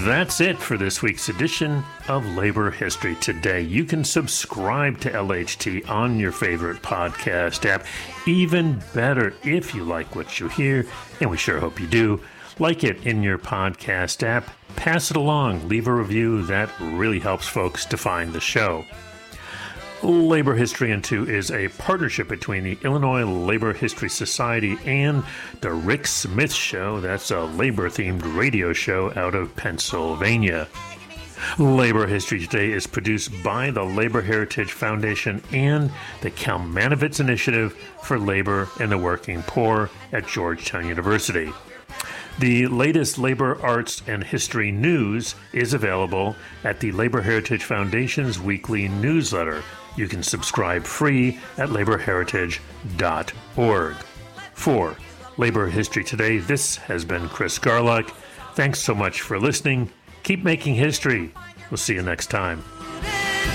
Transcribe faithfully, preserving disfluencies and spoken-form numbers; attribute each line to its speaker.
Speaker 1: That's it for this week's edition of Labor History Today. You can subscribe to L H T on your favorite podcast app. Even better, if you like what you hear, and we sure hope you do, like it in your podcast app, pass it along, leave a review. That really helps folks to find the show. Labor History in Two is a partnership between the Illinois Labor History Society and the Rick Smith Show. That's a labor-themed radio show out of Pennsylvania. Labor History Today is produced by the Labor Heritage Foundation and the Kalmanovitz Initiative for Labor and the Working Poor at Georgetown University. The latest labor, arts, and history news is available at the Labor Heritage Foundation's weekly newsletter. You can subscribe free at labor heritage dot org. For Labor History Today, this has been Chris Garlock. Thanks so much for listening. Keep making history. We'll see you next time.